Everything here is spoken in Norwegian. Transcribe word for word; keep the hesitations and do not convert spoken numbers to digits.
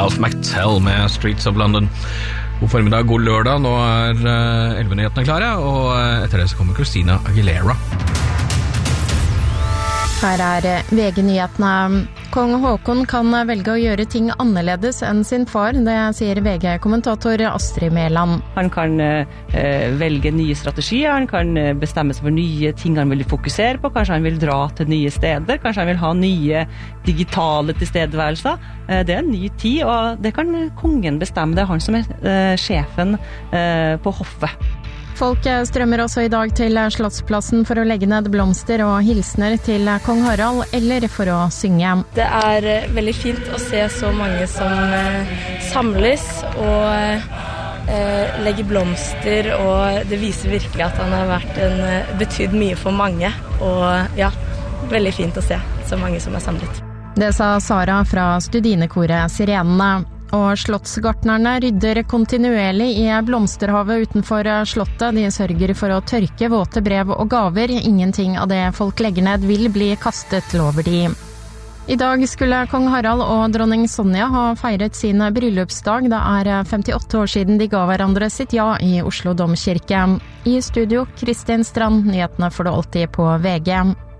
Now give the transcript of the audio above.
Ralph McTell med Streets of London. God formiddag, god lørdag. Nå er elleve-nyhetene klare, og etter det så kommer Christina Aguilera. Her er V G-nyhetene. Kong Håkon kan velge å gjøre ting annerledes enn sin far, det sier V G-kommentator Astrid Mæland. Han kan eh, velge nye strategier, han kan bestemme seg for nye ting han vil fokusere på, kanskje han vil dra til nye steder, kanskje han vil ha nye digitale tilstedeværelser. Eh, det er en ny tid, og det kan kongen bestemme, det er han som er eh, sjefen eh, på hoffet. Folk strømmer også i dag til Slottsplassen for å legge ned blomster og hilsner til kong Harald, eller for å synge. Det er veldig fint å se så mange som samles og eh, legger blomster, og det viser virkelig at han har vært en, betydd mye for mange. Og ja, veldig fint å se så mange som er samlet. Det sa Sara fra Studinekoret Sirenene. Og slottsgartnerne rydder kontinuerlig i blomsterhavet utenfor slottet. De sørger for å tørke våte brev og gaver. Ingenting av det folk legger ned vil bli kastet, lover de. I dag skulle kong Harald og dronning Sonja ha feiret sin bryllupsdag. Det er femtiåtte år siden de ga hverandre sitt ja i Oslo Domkirke. I studio, Kristin Strand, nyhetene får du alltid på V G.